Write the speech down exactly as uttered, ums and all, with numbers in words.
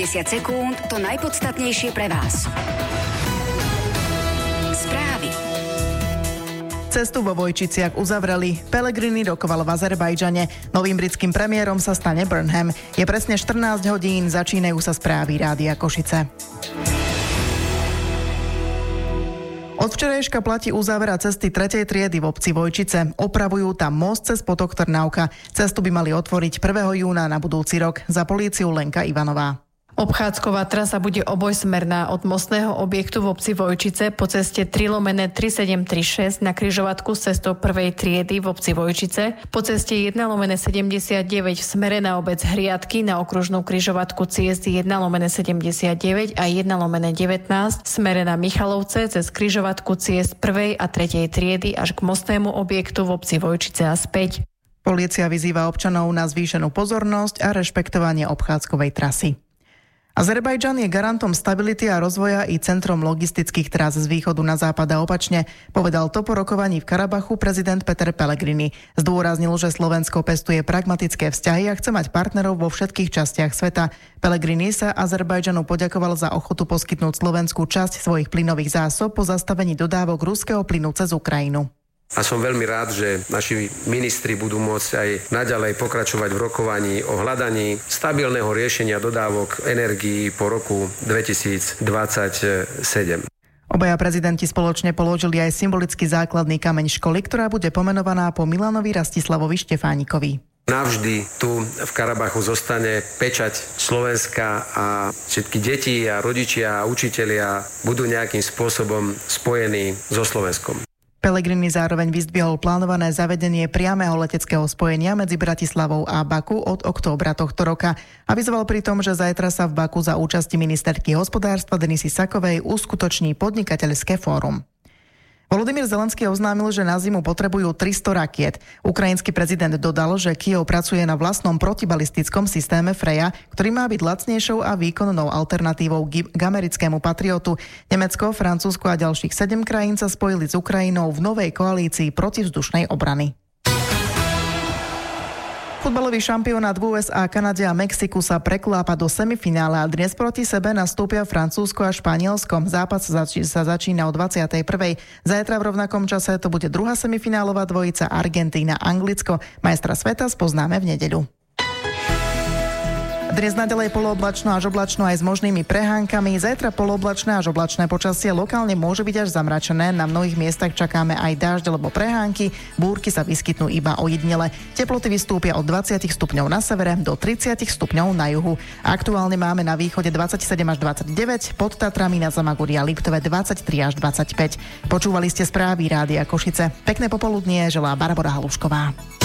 desať sekúnd to najpodstatnejšie pre vás. Správy. Cestu vo Vojčiciach uzavreli. Pellegrini rokoval v Azerbajdžane. Novým britským premiérom sa stane Burnham. Je presne štrnásť hodín, začínajú sa správy Rádia Košice. Od včerajška platí uzávera cesty tretej triedy v obci Vojčice. Opravujú tam most cez potok Trnavka. Cestu by mali otvoriť prvého júna na budúci rok. Za políciu Lenka Ivanová. Obchádzková trasa bude obojsmerná od mostného objektu v obci Vojčice po ceste tri lomeno tri sedem tri šesť na križovatku s cestou prvej triedy v obci Vojčice, po ceste jeden lomeno sedemdesiatdeväť v smere na obec Hriadky na okružnú križovatku ciest jeden lomeno sedemdesiatdeväť a jeden lomeno devätnásť v smere na Michalovce cez križovatku ciest prvej a tretej triedy až k mostnému objektu v obci Vojčice a späť. Polícia vyzýva občanov na zvýšenú pozornosť a rešpektovanie obchádzkovej trasy. Azerbajdžan je garantom stability a rozvoja i centrom logistických trás z východu na západ a opačne, povedal to po rokovaní v Karabachu prezident Peter Pellegrini. Zdôraznil, že Slovensko pestuje pragmatické vzťahy a chce mať partnerov vo všetkých častiach sveta. Pellegrini sa Azerbajdžanu poďakoval za ochotu poskytnúť Slovensku časť svojich plynových zásob po zastavení dodávok ruského plynu cez Ukrajinu. A som veľmi rád, že naši ministri budú môcť aj naďalej pokračovať v rokovaní o hľadaní stabilného riešenia dodávok energií po roku dvetisícdvadsaťsedem. Obaja prezidenti spoločne položili aj symbolický základný kameň školy, ktorá bude pomenovaná po Milanovi Rastislavovi Štefánikovi. Navždy tu v Karabachu zostane pečať Slovenska a všetky deti a rodičia a učitelia budú nejakým spôsobom spojení so Slovenskom. Pellegrini zároveň vyzdvihol plánované zavedenie priameho leteckého spojenia medzi Bratislavou a Baku od októbra tohto roka. Avizoval pri tom, že zajtra sa v Baku za účasti ministerky hospodárstva Denisy Sakovej uskutoční podnikateľské fórum. Volodymyr Zelenský oznámil, že na zimu potrebujú tristo rakiet. Ukrajinský prezident dodal, že Kyjev pracuje na vlastnom protibalistickom systéme Freja, ktorý má byť lacnejšou a výkonnou alternatívou k americkému Patriotu. Nemecko, Francúzsko a ďalších sedem krajín sa spojili s Ukrajinou v novej koalícii protivzdušnej obrany. Futbalový šampionát v ú es á, Kanade a Mexiku sa preklápa do semifinále a dnes proti sebe nastúpia Francúzsko a Španielsko. Zápas sa začína o dvadsiatej prvej Zajtra v rovnakom čase to bude druhá semifinálová dvojica Argentína-Anglicko. Majstra sveta spoznáme v nedeľu. Dnes naďalej polooblačno až oblačno aj s možnými prehánkami. Zajtra polooblačné až oblačné počasie, lokálne môže byť až zamračené. Na mnohých miestach čakáme aj dážď alebo prehánky. Búrky sa vyskytnú iba ojedinele. Teploty vystúpia od dvadsať stupňov na severe do tridsať stupňov na juhu. Aktuálne máme na východe dvadsaťsedem až dvadsaťdeväť, pod Tatrami na Zamaguri a Liptove dvadsaťtri až dvadsaťpäť. Počúvali ste správy Rádia Košice. Pekné popoludnie želá Barbora Halušková.